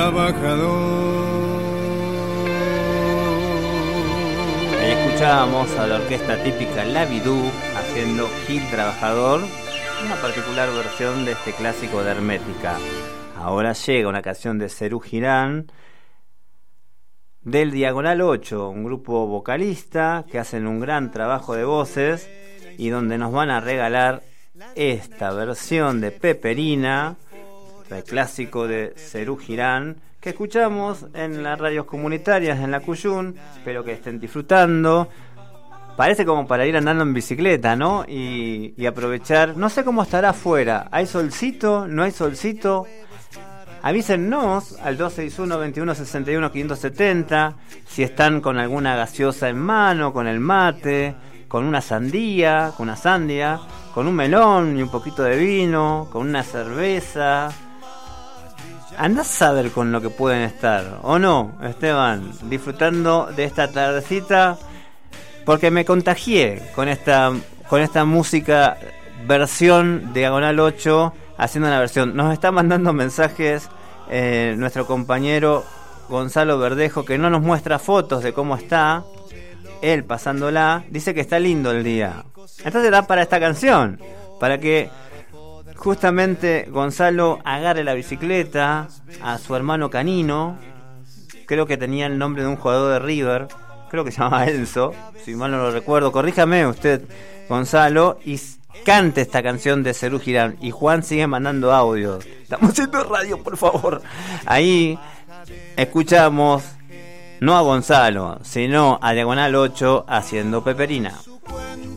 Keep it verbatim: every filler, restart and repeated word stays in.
trabajador. Ahí escuchábamos a la orquesta típica La Bidú haciendo Gil Trabajador, una particular versión de este clásico de Hermética. Ahora llega una canción de Serú Girán del Diagonal ocho, un grupo vocalista que hacen un gran trabajo de voces y donde nos van a regalar esta versión de Peperina, el clásico de Serú Girán, que escuchamos en las radios comunitarias en la Cuyún. Espero que estén disfrutando. Parece como para ir andando en bicicleta, ¿no? Y, y aprovechar. No sé cómo estará afuera. ¿Hay solcito? ¿No hay solcito? Avísennos al dos seis uno, veintiuno sesenta y uno, quinientos setenta si están con alguna gaseosa en mano, con el mate, con una sandía, con una sandia, con un melón y un poquito de vino, con una cerveza. Andás a saber con lo que pueden estar, ¿o no, Esteban? Disfrutando de esta tardecita, porque me contagié con esta, con esta música versión Diagonal ocho, haciendo una versión. Nos está mandando mensajes eh, nuestro compañero Gonzalo Verdejo, que no nos muestra fotos de cómo está él pasándola. Dice que está lindo el día. Entonces da para esta canción, para que justamente Gonzalo agarre la bicicleta a su hermano canino. Creo que tenía el nombre de un jugador de River, creo que se llamaba Enzo, si mal no lo recuerdo. Corríjame usted, Gonzalo, y cante esta canción de Serú Girán. Y Juan sigue mandando audios. Estamos haciendo radio, por favor. Ahí escuchamos no a Gonzalo, sino a Diagonal ocho haciendo Peperina.